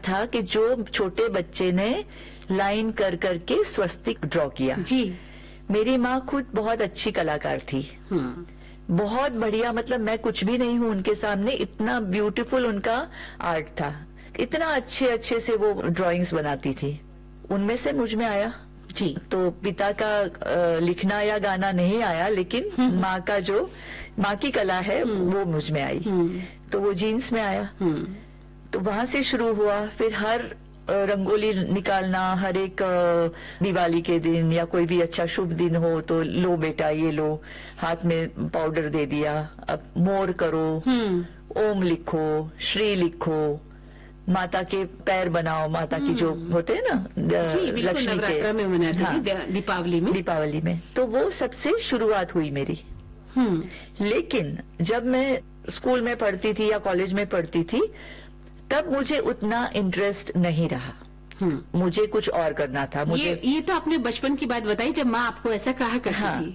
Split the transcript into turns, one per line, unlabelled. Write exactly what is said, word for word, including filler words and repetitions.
था कि जो छोटे बच्चे ने लाइन कर करके स्वस्तिक ड्रॉ किया।
जी।
मेरी माँ खुद बहुत अच्छी कलाकार थी, बहुत बढ़िया, मतलब मैं कुछ भी नहीं हूँ उनके सामने, इतना ब्यूटीफुल उनका आर्ट था, इतना अच्छे अच्छे से वो ड्राइंग्स बनाती थी। उनमें से मुझ में आया।
जी।
तो पिता का आ, लिखना या गाना नहीं आया, लेकिन माँ का जो माँ की कला है वो मुझ में आई। तो वो जीन्स में आया। तो वहां से शुरू हुआ। फिर हर रंगोली निकालना, हर एक दिवाली के दिन या कोई भी अच्छा शुभ दिन हो तो लो बेटा ये लो, हाथ में पाउडर दे दिया, अब मोर करो, ओम लिखो, श्री लिखो, माता के पैर बनाओ, माता की जो होते हैं ना लक्ष्मी के,
में मनाते हाँ, दीपावली में
दीपावली में। तो वो सबसे शुरुआत हुई मेरी। लेकिन जब मैं स्कूल में पढ़ती थी या कॉलेज में पढ़ती थी तब मुझे उतना इंटरेस्ट नहीं रहा। मुझे कुछ और करना था। मुझे
ये, ये तो आपने बचपन की बात बताई जब माँ आपको ऐसा कहा करती
हाँ,
थी।